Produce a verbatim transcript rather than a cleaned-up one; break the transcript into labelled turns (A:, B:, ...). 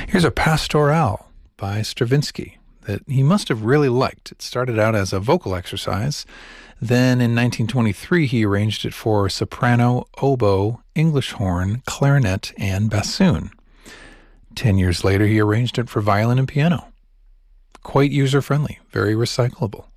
A: Here's a Pastoral by Stravinsky that he must have really liked. It started out as a vocal exercise. Then in nineteen twenty-three, he arranged it for soprano, oboe, English horn, clarinet, and bassoon. Ten years later, he arranged it for violin and piano. Quite user-friendly, very recyclable.